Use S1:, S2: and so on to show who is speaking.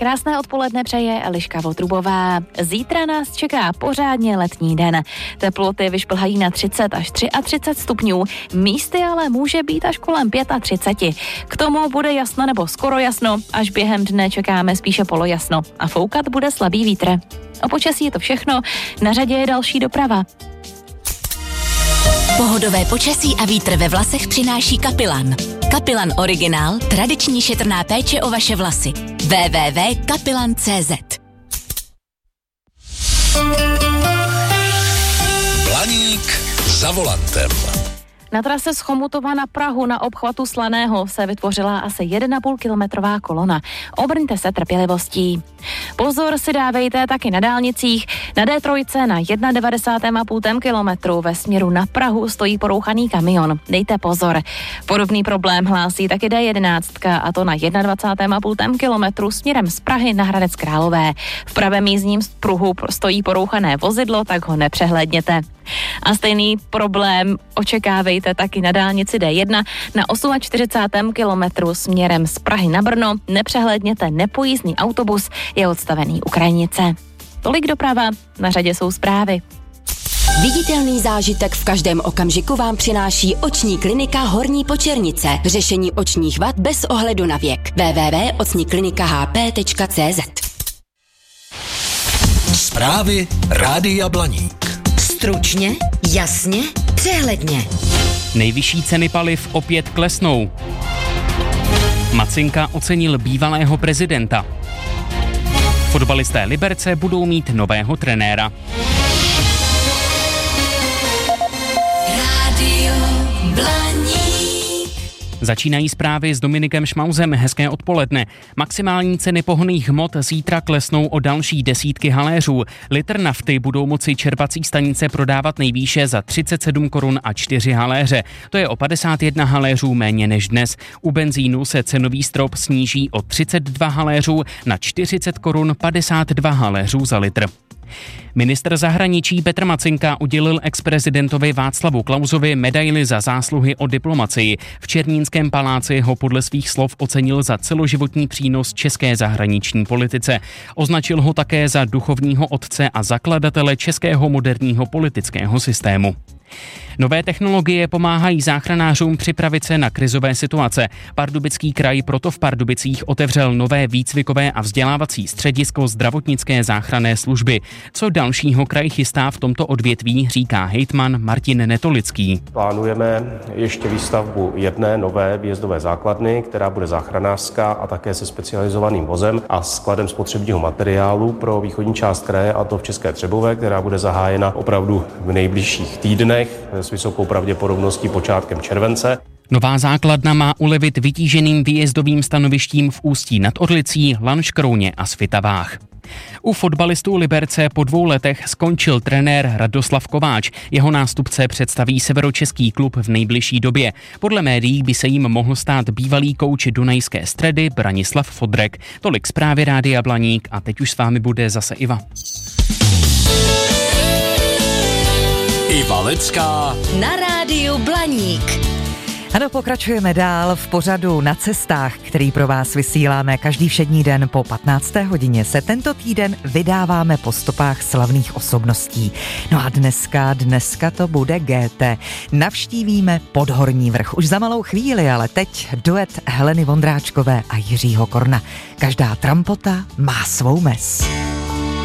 S1: Krásné odpoledne přeje Eliška Votrubová. Zítra nás čeká pořádně letní den. Teploty vyšplhají na 30 až 33 stupňů, místy ale může být až kolem 35. K tomu bude jasno nebo skoro jasno, až během dne čekáme spíše polojasno a foukat bude slabý vítr. O počasí je to všechno, na řadě je další doprava.
S2: Pohodové počasí a vítr ve vlasech přináší Kapilan. Kapilan Originál, tradiční šetrná péče o vaše vlasy. www.kapilan.cz.
S3: Blaník za volantem.
S1: Na trase z Chomutova na Prahu na obchvatu Slaného se vytvořila asi 1,5 kilometrová kolona. Obrňte se trpělivostí. Pozor si dávejte taky na dálnicích. Na D3 na 91,5 kilometru ve směru na Prahu stojí porouchaný kamion. Dejte pozor. Podobný problém hlásí taky D11 a to na 21,5 kilometru směrem z Prahy na Hradec Králové. V pravém jízdním pruhu stojí porouchané vozidlo, tak ho nepřehlédněte. A stejný problém očekávejte taky na dálnici D1 na 48 kilometru směrem z Prahy na Brno. Nepřehlédněte nepojízdný autobus, je odstavený u krajnice. Tolik doprava, na řadě jsou zprávy.
S2: Viditelný zážitek v každém okamžiku vám přináší oční klinika Horní Počernice. Řešení očních vad bez ohledu na věk. www.ocniklinikahp.cz.
S3: Zprávy Rádia Blaník.
S2: Stručně, jasně, přehledně.
S4: Nejvyšší ceny paliv opět klesnou. Macinka ocenil bývalého prezidenta. Fotbalisté Liberce budou mít nového trenéra.
S2: Rádio Blaník.
S4: Začínají zprávy s Dominikem Šmauzem. Hezké odpoledne. Maximální ceny pohonných hmot zítra klesnou o další desítky haléřů. Litr nafty budou moci čerpací stanice prodávat nejvýše za 37 korun a 4 haléře. To je o 51 haléřů méně než dnes. U benzínu se cenový strop sníží o 32 haléřů na 40 korun 52 haléřů za litr. Ministr zahraničí Petr Macinka udělil ex-prezidentovi Václavu Klausovi medaili za zásluhy o diplomacii. V Černínském paláci ho podle svých slov ocenil za celoživotní přínos české zahraniční politice. Označil ho také za duchovního otce a zakladatele českého moderního politického systému. Nové technologie pomáhají záchranářům připravit se na krizové situace. Pardubický kraj proto v Pardubicích otevřel nové výcvikové a vzdělávací středisko zdravotnické záchranné služby. Co dalšího kraj chystá v tomto odvětví, říká hejtman Martin Netolický.
S5: Plánujeme ještě výstavbu jedné nové výjezdové základny, která bude záchranářská a také se specializovaným vozem a skladem spotřebního materiálu pro východní část kraje, a to v České Třebové, která bude zahájena opravdu v nejbližších týdnech s vysokou pravděpodobností počátkem července.
S4: Nová základna má ulevit vytíženým výjezdovým stanovištím v Ústí nad Orlicí, Lanškrouně a Svitavách. U fotbalistů Liberce po 2 letech skončil trenér Radoslav Kováč. Jeho nástupce představí severočeský klub v nejbližší době. Podle médií by se jim mohl stát bývalý kouč Dunajské Středy Branislav Fodrek. Tolik zprávy Rádia Blaník a teď už s vámi bude zase Iva.
S3: Iva Lecká
S2: Na rádiu Blaník.
S6: Ano, pokračujeme dál v pořadu Na cestách, který pro vás vysíláme každý všední den po 15. hodině. Se tento týden vydáváme po stopách slavných osobností. No a dneska to bude GT. Navštívíme Podhorní vrch už za malou chvíli, ale teď duet Heleny Vondráčkové a Jiřího Korna. Každá trampota má svou mez.